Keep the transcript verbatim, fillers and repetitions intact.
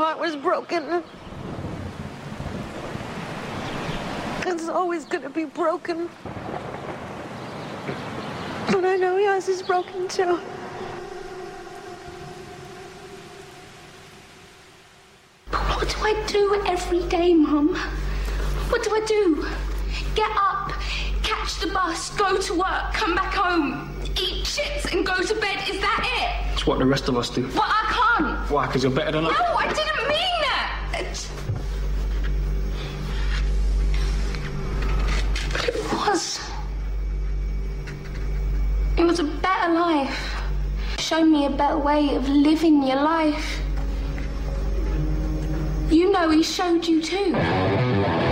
heart was broken. It's always gonna be broken. But I know yours is broken too. But what do I do every day, Mum? What do I do? Get up, catch the bus, go to work, come back home, eat chips and go to bed. Is that it? It's what the rest of us do. But I can't. Why? Because you're better than us? No, I didn't mean that. But it was. It was a better life. Show me a better way of living your life. You know he showed you too.